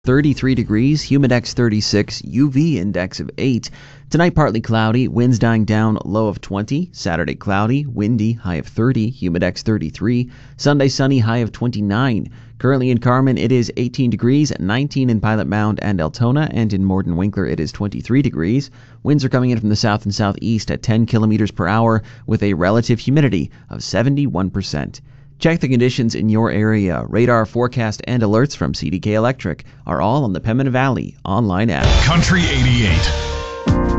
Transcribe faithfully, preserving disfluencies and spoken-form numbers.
thirty-three degrees, humidex thirty-six, U V index of eight. Tonight partly cloudy, winds dying down, low of twenty. Saturday cloudy, windy, high of thirty, humidex thirty-three. Sunday sunny, high of twenty-nine. Currently in Carmen it is eighteen degrees, nineteen in Pilot Mound and Altona, and in Morden Winkler it is twenty-three degrees. Winds are coming in from the south and southeast at ten kilometers per hour with a relative humidity of seventy-one percent. Check the conditions in your area. Radar, forecast, and alerts from C D K Electric are all on the Pembina Valley online app. Country eighty-eight.